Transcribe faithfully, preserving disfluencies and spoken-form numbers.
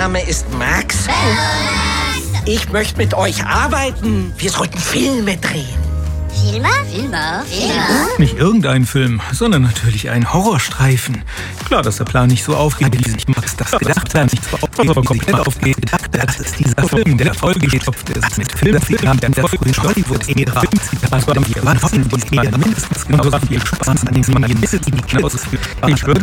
Name ist Max. Ich möchte mit euch arbeiten. Wir sollten Filme drehen. Filme? Filme? Filme? Nicht irgendein Film, sondern natürlich ein Horrorstreifen. Klar, dass der Plan nicht so aufgeht, wie sich Max das gedacht hat. Nicht so aufgeht, aber komplett aufgeht. Das ist dieser Film, der vollgestopft ist. Mit Filmzitat, der Folge Hollywood-Ära. Das war wir waren hoffen, dass wir mindestens genauso viel Spaß an den Filmen wie die Klaus. Ich würde